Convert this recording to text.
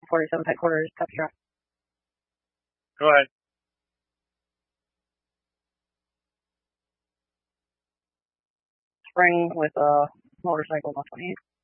47th headquarters, copy drop. Go ahead. Spring with a motorcycle 128.